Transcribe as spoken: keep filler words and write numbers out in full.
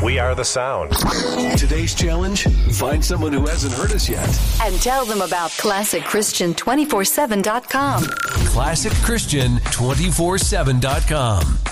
We are the sound. Today's challenge, find someone who hasn't heard us yet. And tell them about classic christian two four seven dot com. classic christian two four seven dot com.